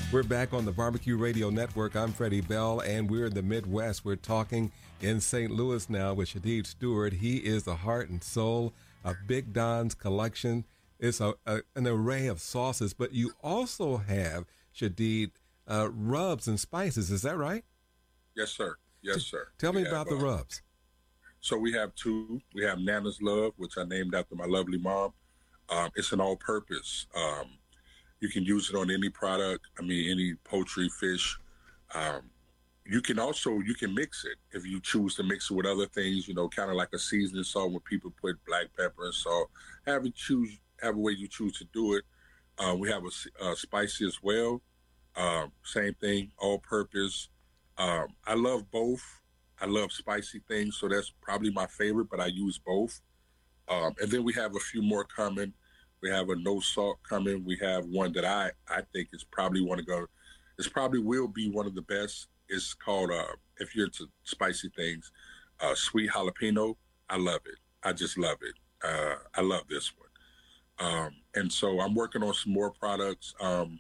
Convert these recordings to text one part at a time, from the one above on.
We're back on the Barbecue Radio Network. I'm Freddie Bell, and we're in the Midwest. We're talking in St. Louis now with Shadid Stewart. He is the heart and soul of Big Don's Collection. It's an array of sauces, but you also have, Shadid, rubs and spices. Is that right? Yes, sir. Yes, sir. Tell me about the rubs. So we have two. We have Nana's Love, which I named after my lovely mom. It's an all-purpose. You can use it on any product. I mean, any poultry, fish. You can mix it if you choose to mix it with other things, kind of like a seasoning salt when people put black pepper and salt. Have a way you choose to do it. We have a spicy as well. Same thing, all-purpose. I love both. I love spicy things, so that's probably my favorite, but I use both. And then we have a few more coming. We have a no salt coming. We have one that I think is probably will be one of the best. It's called, if you're into spicy things, sweet jalapeno. I love it. I just love it. I love this one. And so I'm working on some more products.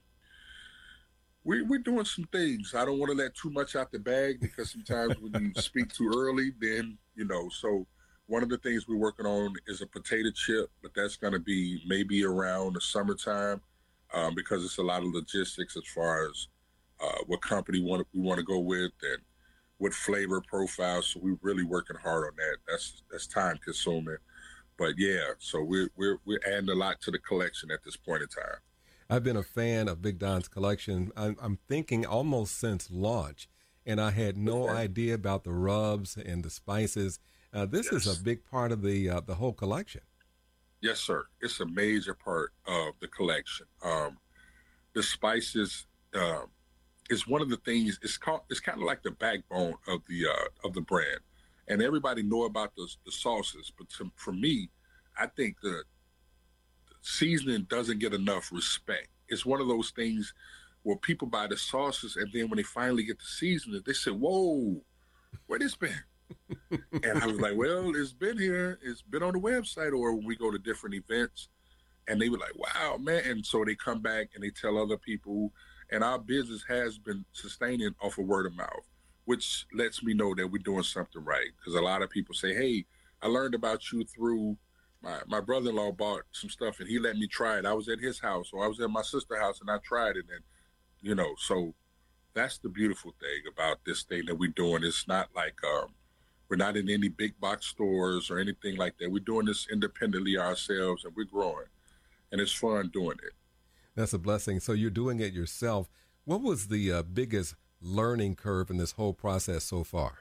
We're doing some things. I don't want to let too much out the bag because sometimes when you speak too early, then, so one of the things we're working on is a potato chip, but that's going to be maybe around the summertime because it's a lot of logistics as far as what company we want to go with and what flavor profile. So we're really working hard on that. That's time consuming, but yeah. So we're adding a lot to the collection at this point in time. I've been a fan of Big Don's Collection. I'm thinking almost since launch, and I had no idea about the rubs and the spices. This is a big part of the whole collection. Yes, sir. It's a major part of the collection. The spices is one of the things. It's kind of like the backbone of the brand, and everybody know about the sauces. But for me, I think the seasoning doesn't get enough respect. It's one of those things where people buy the sauces, and then when they finally get the seasoning, they say, "Whoa, where this been?" And I was like, well, it's been here. It's been on the website, or when we go to different events, and they were like, wow, man. And so they come back and they tell other people, and our business has been sustaining off of word of mouth, which lets me know that we're doing something right. Because a lot of people say, hey, I learned about you through my brother-in-law bought some stuff, and he let me try it. I was at his house, or I was at my sister's house, and I tried it. And, so that's the beautiful thing about this thing that we're doing. It's not like we're not in any big box stores or anything like that. We're doing this independently ourselves, and we're growing. And it's fun doing it. That's a blessing. So you're doing it yourself. What was the biggest learning curve in this whole process so far?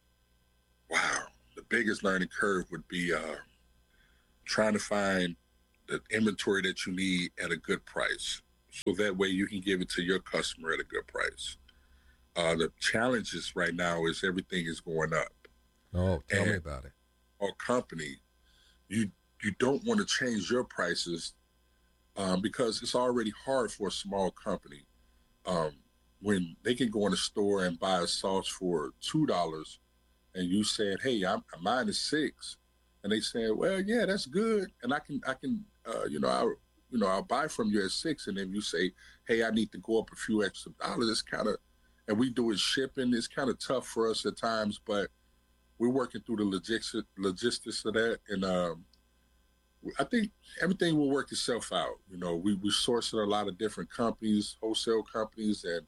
Wow. The biggest learning curve would be trying to find the inventory that you need at a good price. So that way you can give it to your customer at a good price. The challenges right now is everything is going up. Oh, tell me about it. Our company, you don't want to change your prices because it's already hard for a small company. When they can go in a store and buy a sauce for $2 and you said, hey, mine is $6. And they said, well, yeah, that's good. And I can I'll buy from you at $6. And then you say, hey, I need to go up a few extra dollars. It's kind of, and we do it shipping. It's kind of tough for us at times, but we're working through the logistics of that. And I think everything will work itself out. We source a lot of different companies, wholesale companies, and,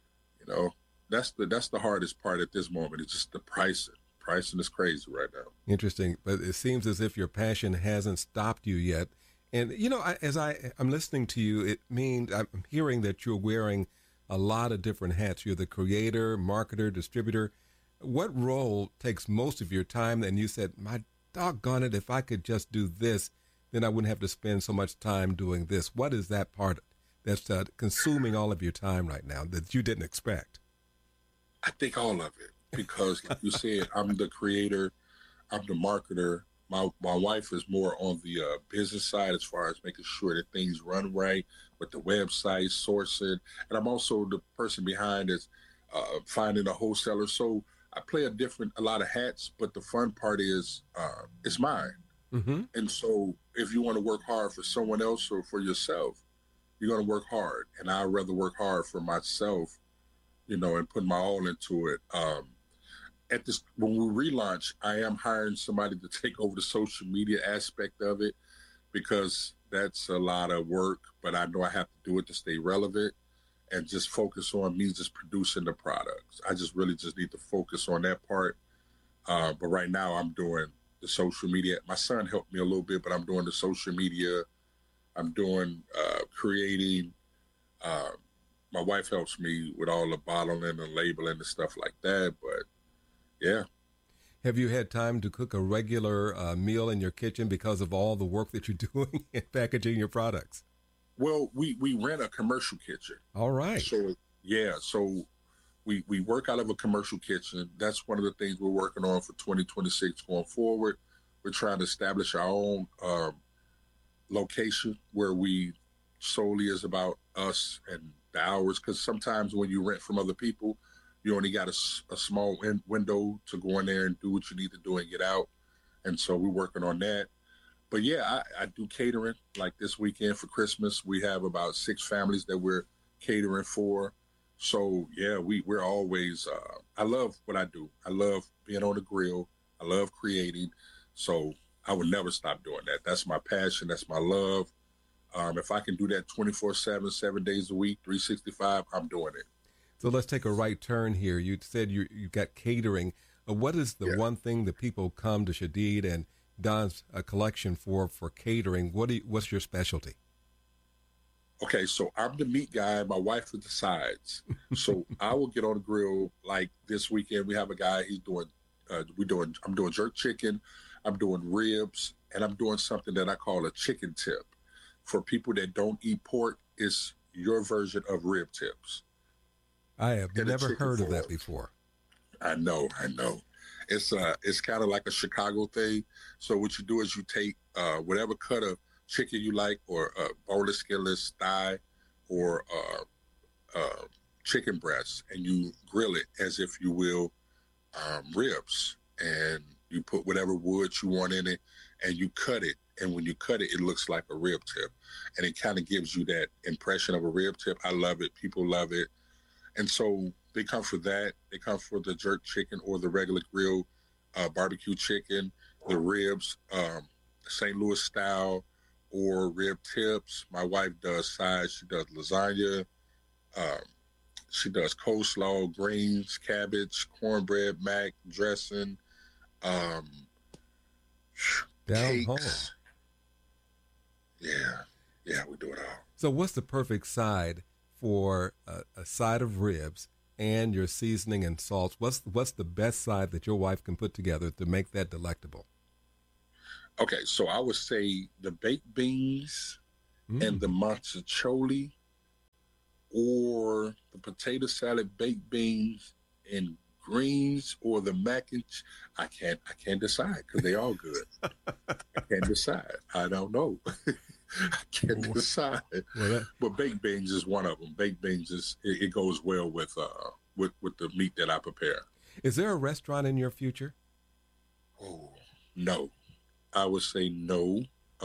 that's the hardest part at this moment. It's just the pricing. Pricing is crazy right now. Interesting. But it seems as if your passion hasn't stopped you yet. And, as I'm listening to you, it means I'm hearing that you're wearing a lot of different hats. You're the creator, marketer, distributor. What role takes most of your time? And you said, my doggone it, if I could just do this, then I wouldn't have to spend so much time doing this. What is that part that's consuming all of your time right now that you didn't expect? I think all of it, because like you said, I'm the creator, I'm the marketer. My wife is more on the business side as far as making sure that things run right with the website, sourcing. And I'm also the person behind is finding a wholesaler. So I play a lot of hats, but the fun part is it's mine. Mm-hmm. And so if you want to work hard for someone else or for yourself, you're going to work hard. And I'd rather work hard for myself, and put my all into it. When we relaunch, I am hiring somebody to take over the social media aspect of it because that's a lot of work, but I know I have to do it to stay relevant and just focus on me just producing the products. I just really just need to focus on that part. But right now I'm doing the social media. My son helped me a little bit, but I'm doing the social media. I'm doing creating. My wife helps me with all the bottling and labeling and stuff like that. But yeah. Have you had time to cook a regular meal in your kitchen because of all the work that you're doing in packaging your products? Well, we rent a commercial kitchen. All right. So we work out of a commercial kitchen. That's one of the things we're working on for 2026 going forward. We're trying to establish our own location where we solely is about us and the hours. Because sometimes when you rent from other people, you only got a small window to go in there and do what you need to do and get out. And so we're working on that. But yeah, I do catering. Like this weekend for Christmas, we have about 6 families that we're catering for. So yeah, we're always, I love what I do. I love being on the grill. I love creating. So I would never stop doing that. That's my passion. That's my love. If I can do that 24/7, 7 days a week, 365, I'm doing it. So let's take a right turn here. You said you got catering. What is the one thing that people come to Shadid and Don's collection for catering? What's your specialty? Okay, so I'm the meat guy. My wife is the sides. So I will get on the grill. Like this weekend, we have a guy. He's doing. I'm doing jerk chicken. I'm doing ribs, and I'm doing something that I call a chicken tip. For people that don't eat pork, it's your version of rib tips. I have never heard of that before. I know. It's kind of like a Chicago thing. So what you do is you take whatever cut of chicken you like, or boneless, skinless, thigh, or chicken breast, and you grill it as if you will ribs, and you put whatever wood you want in it, and you cut it. And when you cut it, it looks like a rib tip, and it kind of gives you that impression of a rib tip. I love it. People love it. And so they come for that. They come for the jerk chicken or the regular grill barbecue chicken, the ribs, St. Louis style, or rib tips. My wife does sides. She does lasagna. She does coleslaw, greens, cabbage, cornbread, mac, dressing, down cakes. home. Yeah, we do it all. So what's the perfect side for a side of ribs and your seasoning and salts? What's the best side that your wife can put together to make that delectable? Okay, so I would say the baked beans and the mazzacholi, or the potato salad, baked beans and greens, or the mac and I can't decide because they all good. I can't decide. I don't know. I can't decide. But baked beans is one of them. Baked beans it goes well with the meat that I prepare. Is there a restaurant in your future? Oh, no. I would say no.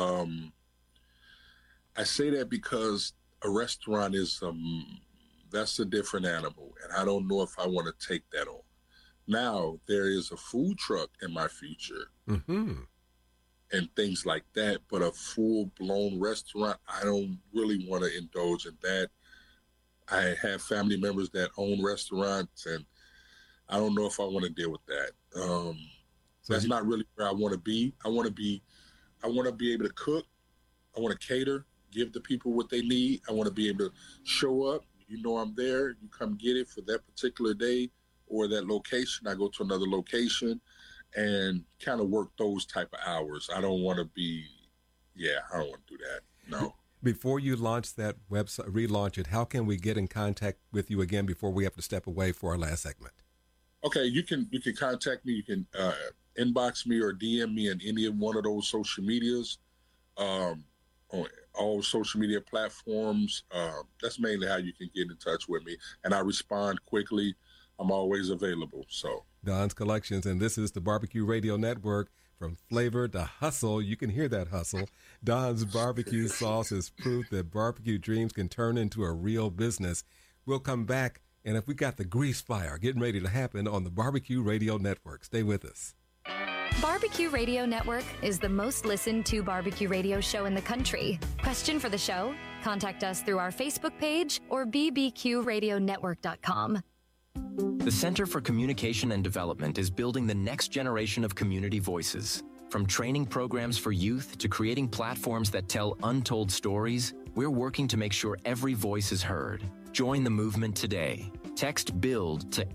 I say that because a restaurant is that's a different animal, and I don't know if I want to take that on. Now, there is a food truck in my future and things like that, but a full-blown restaurant, I don't really want to indulge in that. I have family members that own restaurants, and I don't know if I want to deal with that. That's not really where I want to be. I want to be able to cook. I want to cater, give the people what they need. I want to be able to show up. You know I'm there. You come get it for that particular day or that location. I go to another location and kind of work those type of hours. I don't want to I don't want to do that. No. Before you launch that website, relaunch it, how can we get in contact with you again before we have to step away for our last segment? Okay, you can contact me. You can inbox me or DM me in any one of those social medias, on all social media platforms. That's mainly how you can get in touch with me, and I respond quickly. I'm always available. So Don's Collections, and this is the Barbecue Radio Network. From flavor to hustle, you can hear that hustle. Don's barbecue sauce is proof that barbecue dreams can turn into a real business. We'll come back, and if we got the grease fire getting ready to happen on the Barbecue Radio Network, stay with us. Barbecue Radio Network is the most listened to barbecue radio show in the country. Question for the show? Contact us through our Facebook page or bbqradionetwork.com. The Center for Communication and Development is building the next generation of community voices. From training programs for youth to creating platforms that tell untold stories, we're working to make sure every voice is heard. Join the movement today. Text BUILD to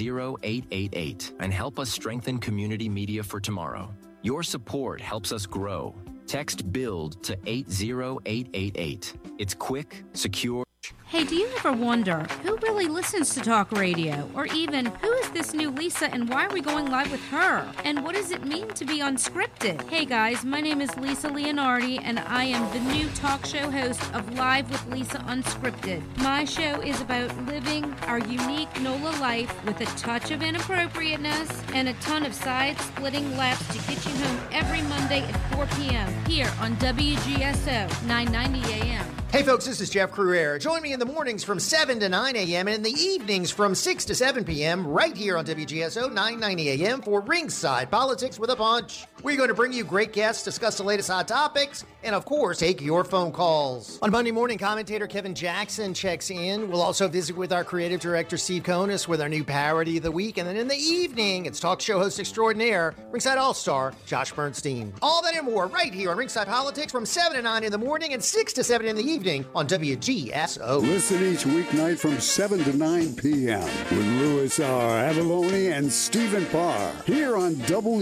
80888 and help us strengthen community media for tomorrow. Your support helps us grow. Text BUILD to 80888. It's quick, secure. Hey, do you ever wonder who really listens to talk radio? Or even, who is this new Lisa and why are we going live with her? And what does it mean to be unscripted? Hey guys, my name is Lisa Leonardi and I am the new talk show host of Live with Lisa Unscripted. My show is about living our unique NOLA life with a touch of inappropriateness and a ton of side-splitting laughs to get you home every Monday at 4 p.m. here on WGSO 990 AM. Hey folks, this is Jeff Cruere. Join me in the mornings from 7 to 9 a.m. and in the evenings from 6 to 7 p.m. right here on WGSO 990 a.m. for Ringside Politics with a Punch. We're going to bring you great guests, discuss the latest hot topics, and of course, take your phone calls. On Monday morning, commentator Kevin Jackson checks in. We'll also visit with our creative director Steve Konis with our new parody of the week. And then in the evening, it's talk show host extraordinaire, Ringside All-Star Josh Bernstein. All that and more right here on Ringside Politics from 7 to 9 in the morning and 6 to 7 in the evening on WGSO. Listen each weeknight from 7 to 9 p.m. with Louis R. Avalone and Stephen Parr here on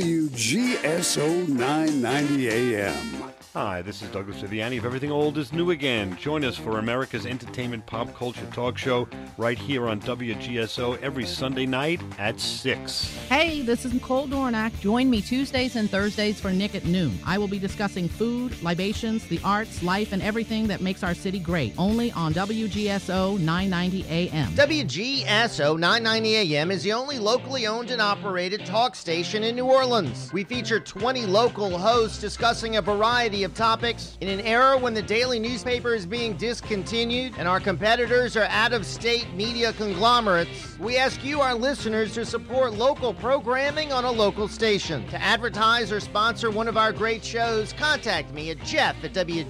WGSO 990 AM. Hi, this is Douglas Viviani of Everything Old is New Again. Join us for America's entertainment pop culture talk show right here on WGSO every Sunday night at 6. Hey, this is Nicole Dornack. Join me Tuesdays and Thursdays for Nick at Noon. I will be discussing food, libations, the arts, life, and everything that makes our city great. Only on WGSO 990 AM. WGSO 990 AM is the only locally owned and operated talk station in New Orleans. We feature 20 local hosts discussing a variety of topics. In an era when the daily newspaper is being discontinued and our competitors are out-of-state media conglomerates, we ask you, our listeners, to support local programming on a local station. To advertise or sponsor one of our great shows, contact me at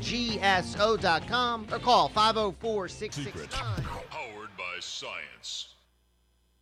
jeff@wgso.com or call 504-669. Powered by science.